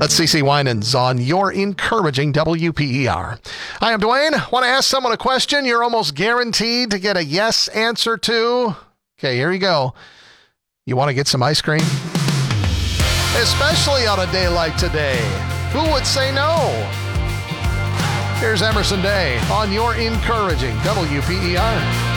That's CeCe Winans on your encouraging WPER. Hi, I'm Dwayne. Want to ask someone a question you're almost guaranteed to get a yes answer to? Okay, here you go. You want to get some ice cream? Especially on a day like today. Who would say no? Here's Emerson Day on your encouraging WPER.